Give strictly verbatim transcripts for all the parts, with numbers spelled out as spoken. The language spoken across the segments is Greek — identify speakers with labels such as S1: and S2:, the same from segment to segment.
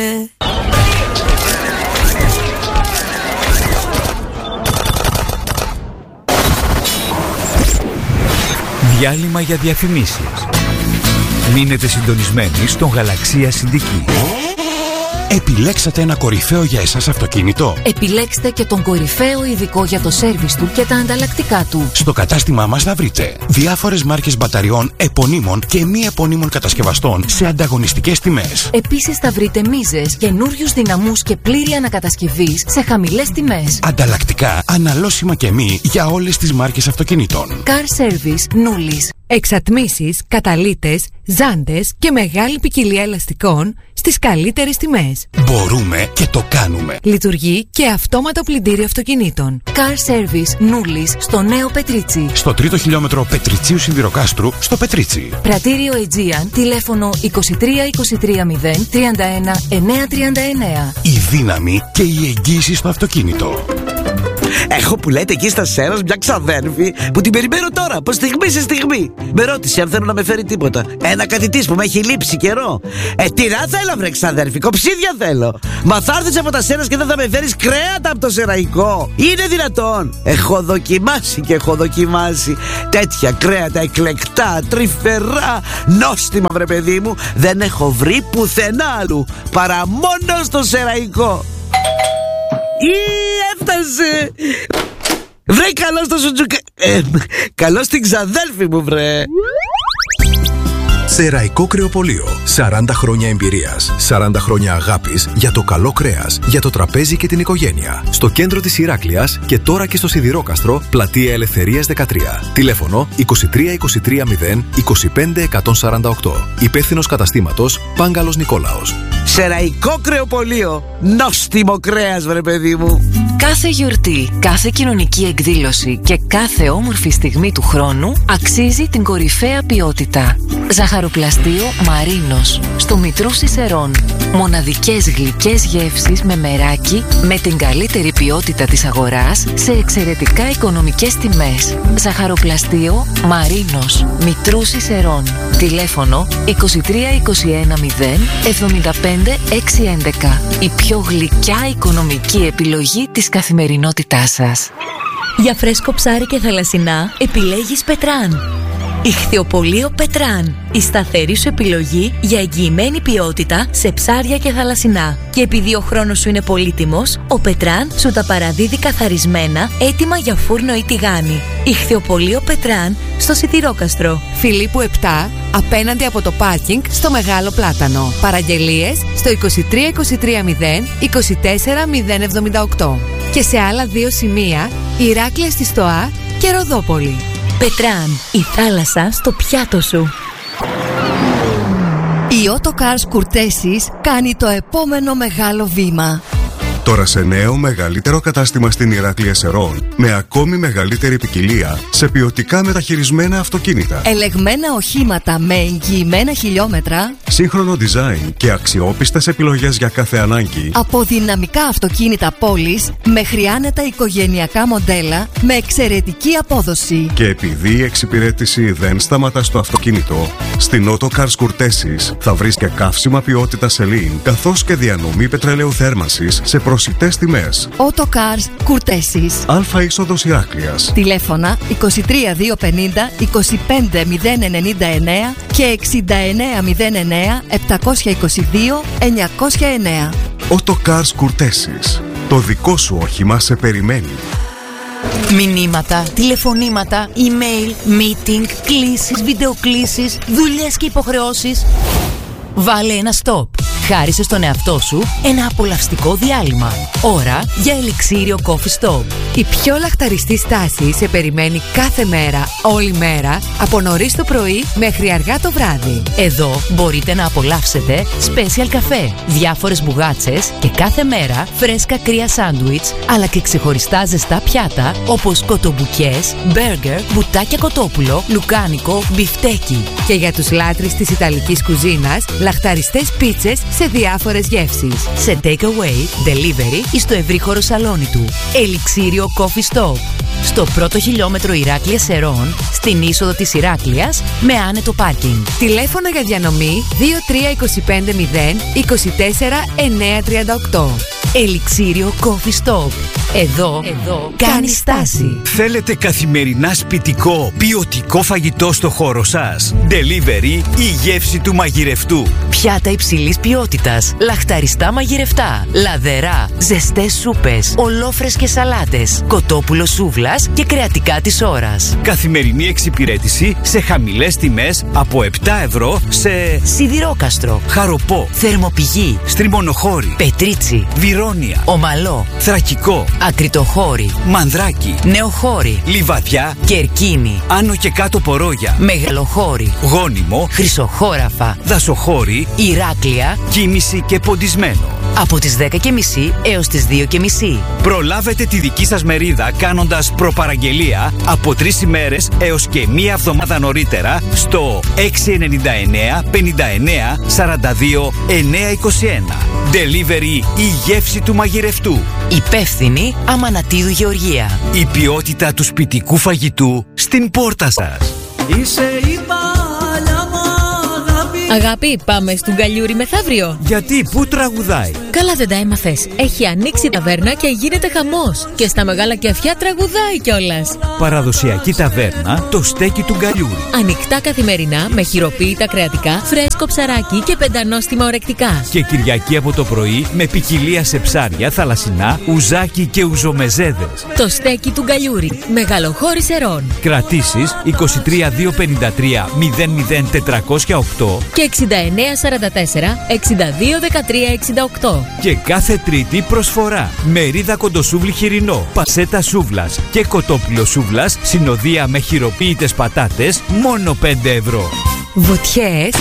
S1: Διάλειμμα για διαφημίσεις. Μείνετε συντονισμένοι στον Γαλαξία Συντική.
S2: Επιλέξατε ένα κορυφαίο για εσάς αυτοκίνητο.
S3: Επιλέξτε και τον κορυφαίο ειδικό για το σέρβις του και τα ανταλλακτικά του.
S2: Στο κατάστημά μας θα βρείτε διάφορες μάρκες μπαταριών επωνύμων και μη επωνύμων κατασκευαστών σε ανταγωνιστικές τιμές.
S3: Επίσης θα βρείτε μίζες, καινούριους δυναμούς και πλήρη ανακατασκευής σε χαμηλές τιμές.
S2: Ανταλλακτικά, αναλώσιμα και μη για όλες τις μάρκες αυτοκινήτων.
S3: Car Service Νούλης.
S4: Εξατμίσεις, καταλύτες, ζάντες και μεγάλη ποικιλία ελαστικών στις καλύτερες τιμές.
S2: Μπορούμε και το κάνουμε.
S4: Λειτουργεί και αυτόματο πλυντήριο αυτοκινήτων.
S3: Car Service Νούλης στο Νέο Πετρίτσι.
S2: Στο τρίτο χιλιόμετρο Πετριτσίου Σιδηροκάστρου στο Πετρίτσι.
S3: Πρατήριο Aegean, τηλέφωνο είκοσι τρία είκοσι τρία μηδέν τριάντα ένα εννιακόσια τριάντα εννέα.
S2: Η δύναμη και η εγγύηση στο αυτοκίνητο.
S5: Έχω που λέτε εκεί στα Σέρας μια ξαδέρφη που την περιμένω τώρα, από στιγμή σε στιγμή. Με ρώτησε αν θέλω να με φέρει τίποτα. Ένα κάτι της που με έχει λείψει καιρό. Ε, τι να θέλω, βρε ξαδέρφη, κοψίδια θέλω. Μα θα έρθεις από τα Σέρας και δεν θα με φέρεις κρέατα από το σεραϊκό? Είναι δυνατόν? Έχω δοκιμάσει και έχω δοκιμάσει τέτοια κρέατα εκλεκτά, τρυφερά, νόστιμα, βρε παιδί μου. Δεν έχω βρει πουθενά άλλου παρά μόνο στο σεραϊκό. Ή έφτασε. Βρε, καλώς το σουτζουκα... ε, καλώς την ξαδέλφη μου, βρε.
S6: Σεραϊκό Κρεοπωλείο. σαράντα χρόνια εμπειρίας, σαράντα χρόνια αγάπης για το καλό κρέας, για το τραπέζι και την οικογένεια. Στο κέντρο της Ηράκλειας και τώρα και στο Σιδηρόκαστρο, πλατεία Ελευθερίας δεκατρία. Τηλέφωνο είκοσι τρία είκοσι τρία μηδέν είκοσι πέντε εκατόν σαράντα οκτώ. Υπεύθυνος καταστήματος Πάγκαλος Νικόλαος.
S5: Σεραϊκό Κρεοπωλείο. Νόστιμο κρέας, βρε παιδί μου.
S3: Κάθε γιορτή, κάθε κοινωνική εκδήλωση και κάθε όμορφη στιγμή του χρόνου αξίζει την κορυφαία ποιότητα. Ζαχαροπλαστείο Μαρίνος στο Μητρούσι Σερών. Μοναδικές γλυκές γεύσεις με μεράκι με την καλύτερη ποιότητα της αγοράς σε εξαιρετικά οικονομικές τιμές. Ζαχαροπλαστείο Μαρίνος, Μητρούσι Σερών. Τηλέφωνο είκοσι τρία είκοσι ένα μηδέν εβδομήντα πέντε έξι έντεκα. Η πιο γλυκιά οικονομική επιλογή της καθημερινότητάς σας.
S7: Για φρέσκο ψάρι και θαλασσινά επιλέγεις Πετράν. Ιχθυοπωλείο Πετράν. Η σταθερή σου επιλογή για εγγυημένη ποιότητα σε ψάρια και θαλασσινά. Και επειδή ο χρόνος σου είναι πολύτιμος, ο Πετράν σου τα παραδίδει καθαρισμένα, έτοιμα για φούρνο ή τηγάνι. Ιχθυοπωλείο Πετράν στο Σιδηρόκαστρο.
S4: Φιλίππου επτά, απέναντι από το πάρκινγκ στο Μεγάλο Πλάτανο. Παραγγελίες στο είκοσι τρία είκοσι τρία μηδέν είκοσι τέσσερα μηδέν εβδομήντα οκτώ. Και σε άλλα δύο σημεία, Ηράκλεια στη Στοά και Ροδόπολη.
S7: Πετράν, η θάλασσα στο πιάτο σου.
S8: Η Autocars Courtesis κάνει το επόμενο μεγάλο βήμα.
S6: Τώρα σε νέο μεγαλύτερο κατάστημα στην Ηράκλεια Σερών, με ακόμη μεγαλύτερη ποικιλία σε ποιοτικά μεταχειρισμένα αυτοκίνητα.
S8: Ελεγμένα οχήματα με εγγυημένα χιλιόμετρα.
S6: Σύγχρονο design και αξιόπιστες επιλογές για κάθε ανάγκη.
S8: Από δυναμικά αυτοκίνητα πόλης μέχρι άνετα οικογενειακά μοντέλα με εξαιρετική απόδοση.
S6: Και επειδή η εξυπηρέτηση δεν σταματά στο αυτοκίνητο, στην Autocars Courtesis θα βρεις και καύσιμα ποιότητα Σελήν, καθώς και διανομή πετρελαίου θέρμανσης σε προσιτές τιμές.
S8: Autocars Courtesis.
S6: Αλφα είσοδος Ηράκλειας.
S8: Τηλέφωνα είκοσι τρία διακόσια πενήντα είκοσι πέντε μηδέν ενενήντα εννέα και εξήντα εννέα μηδέν εννέα επτακόσια είκοσι δύο εννιακόσια εννέα.
S6: Autocars Courtesis. Το δικό σου όχημα σε περιμένει.
S7: Μηνύματα, τηλεφωνήματα, email, meeting, κλήσεις, βιντεοκλήσεις, δουλειές και υποχρεώσεις. Βάλε ένα stop. Χάρισε στον εαυτό σου ένα απολαυστικό διάλειμμα. Ώρα για ελιξίριο Coffee Stop.
S4: Η πιο λαχταριστή στάση σε περιμένει κάθε μέρα, όλη μέρα, από νωρίς το πρωί μέχρι αργά το βράδυ.
S7: Εδώ μπορείτε να απολαύσετε special καφέ, διάφορες μπουγάτσες και κάθε μέρα φρέσκα κρύα σάντουιτς, αλλά και ξεχωριστά ζεστά πιάτα όπως κοτομπουκές, μπέργκερ, μπουτάκια κοτόπουλο, λουκάνικο, μπιφτέκι.
S4: Και για τους λάτρεις της Ιταλικής κουζίνας, λαχταριστές πίτσες σε διάφορες γεύσεις.
S3: Σε takeaway, delivery ή στο ευρύχωρο σαλόνι του. Ελιξίριο Coffee Stop. Στο πρώτο χιλιόμετρο Ηράκλειας Σερών, στην είσοδο της Ηράκλειας, με άνετο πάρκινγκ.
S4: Τηλέφωνο για διανομή δύο τρία δύο πέντε μηδέν είκοσι τέσσερα εννιακόσια τριάντα οκτώ.
S3: Ελιξίριο Coffee Stop. Εδώ, Εδώ κάνει στάση.
S1: Θέλετε καθημερινά σπιτικό, ποιοτικό φαγητό στο χώρο σας? Delivery η γεύση του μαγειρευτού.
S3: Πιάτα υψηλής ποιότητας, λαχταριστά μαγειρευτά, λαδερά, ζεστές σούπες, ολόφρεσκες σαλάτες, κοτόπουλο σούβλας και κρεατικά της ώρας.
S1: Καθημερινή εξυπηρέτηση σε χαμηλές τιμές από επτά ευρώ σε
S3: Σιδηρόκαστρο,
S1: Χαροπό,
S3: Θερμοπηγή,
S1: Στριμονοχώρη,
S3: Πετρίτσι,
S1: Βιρόνια,
S3: Ομαλό,
S1: Θρακικό,
S3: Ακριτοχώρη,
S1: Μανδράκι,
S3: Νεοχώρη,
S1: Λιβαδιά,
S3: Κερκίνη,
S1: Άνω και Κάτω Πορόγια,
S3: Μεγαλοχώρη,
S1: Γόνιμο,
S3: Χρυσοχώραφα,
S1: Δασοχώρη,
S3: Ηράκλεια,
S1: Κίμηση και Ποντισμένο.
S3: Από τις δέκα και μισή έως τις δύο και μισή.
S1: Προλάβετε τη δική σας μερίδα κάνοντας προπαραγγελία από τρεις ημέρες έως και μία εβδομάδα νωρίτερα στο έξι εννιά εννιά πενήντα εννιά σαράντα δύο εννιακόσια είκοσι ένα. Delivery η γεύση του μαγειρευτού.
S3: Υπεύθυνη Αμανατίδου Γεωργία.
S1: Η ποιότητα του σπιτικού φαγητού στην πόρτα σας.
S9: Είσαι η παλιά μου αγάπη.
S7: Αγάπη, πάμε στον Γκαλιούρι μεθαύριο.
S1: Γιατί, πού τραγουδάει?
S7: Καλά δεν τα έμαθες. Έχει ανοίξει ταβέρνα και γίνεται χαμός. Και στα μεγάλα κεφιά τραγουδάει κιόλας.
S1: Παραδοσιακή ταβέρνα, το στέκι του Γκαλιούρι.
S7: Ανοιχτά καθημερινά με χειροποίητα κρεατικά, φρέσκο ψαράκι και πεντανόστιμα ορεκτικά.
S1: Και Κυριακή από το πρωί με ποικιλία σε ψάρια, θαλασσινά, ουζάκι και ουζομεζέδες.
S7: Το στέκι του Γκαλιούρι. Μεγαλοχώρη Σερών.
S1: Κρατήσεις είκοσι τρία δύο πενήντα τρία μηδέν μηδέν τετρακόσια οκτώ
S7: και εξήντα εννέα σαράντα τέσσερα εξήντα δύο δεκατρία εξήντα οκτώ.
S1: Και κάθε Τρίτη προσφορά. Μερίδα κοντοσούβλι χοιρινό, πασέτα σούβλας και κοτόπουλο σούβλας, συνοδεία με χειροποίητες πατάτες, μόνο πέντε ευρώ.
S4: Βουτιές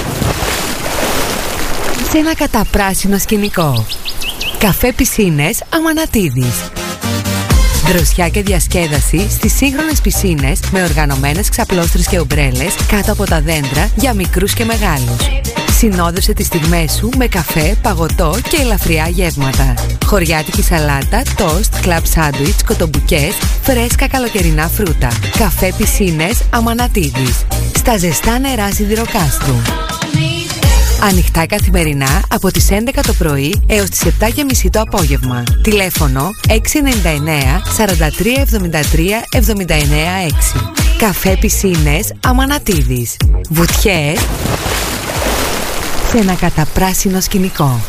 S4: σε ένα καταπράσινο σκηνικό. Καφέ πισίνες Αμανατίδης. Δροσιά και διασκέδαση στις σύγχρονες πισίνες με οργανωμένες ξαπλώστρες και ομπρέλες κάτω από τα δέντρα για μικρούς και μεγάλους. Συνόδευσε τις στιγμές σου με καφέ, παγωτό και ελαφριά γεύματα. Χωριάτικη σαλάτα, τόστ, κλαμπ σάντουιτς, κοτομπουκές, φρέσκα καλοκαιρινά φρούτα. Καφέ πισίνες Αμανατίδης. Στα ζεστά νερά Σιδηροκάστρου. Ανοιχτά καθημερινά από τις έντεκα το πρωί έως τις επτά και μισή το απόγευμα. Τηλέφωνο έξι εννιά εννιά σαράντα τρία εβδομήντα τρία εβδομήντα εννέα έξι. Καφέ πισίνες Αμανατίδης. Βουτιές σε ένα καταπράσινο σκηνικό.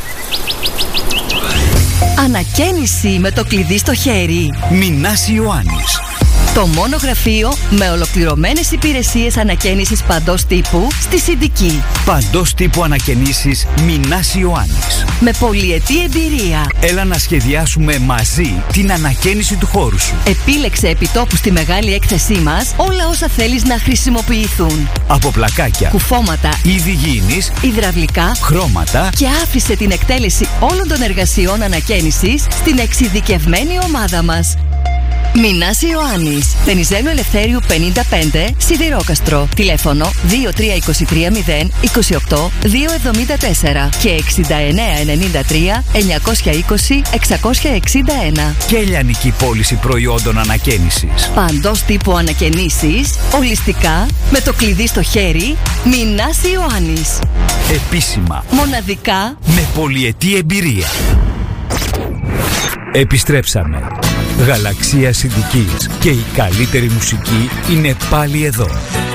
S8: Ανακαίνιση με το κλειδί στο χέρι.
S1: Μινάς Ιωάννης.
S8: Το μόνο γραφείο με ολοκληρωμένες υπηρεσίες ανακαίνισης παντός τύπου στη Συντική.
S1: Παντός τύπου ανακαινήσεις Μινάς Ιωάννης.
S8: Με πολυετή εμπειρία.
S1: Έλα να σχεδιάσουμε μαζί την ανακαίνιση του χώρου σου.
S8: Επίλεξε επιτόπου στη μεγάλη έκθεσή μας όλα όσα θέλεις να χρησιμοποιηθούν.
S1: Από πλακάκια,
S8: κουφώματα,
S1: είδη γήινης,
S8: υδραυλικά,
S1: χρώματα
S8: και άφησε την εκτέλεση όλων των εργασιών ανακαίνισης στην εξειδικευμένη ομάδα μας. Μινάς Ιωάννης, Βενιζέλου Ελευθέριου πενήντα πέντε, Σιδηρόκαστρο. Τηλέφωνο δύο τρία δύο τρία μηδέν είκοσι οκτώ δύο εβδομήντα τέσσερα και εξήντα εννέα ενενήντα τρία εννιακόσια είκοσι εξακόσια εξήντα ένα.
S1: Και λιανική πώληση προϊόντων ανακαίνισης.
S8: Παντός τύπου ανακαινήσεις, ολιστικά, με το κλειδί στο χέρι. Μινάς Ιωάννης.
S1: Επίσημα.
S8: Μοναδικά.
S1: Με πολυετή εμπειρία. Επιστρέψαμε. Γαλαξία Συντικής και η καλύτερη μουσική είναι πάλι εδώ.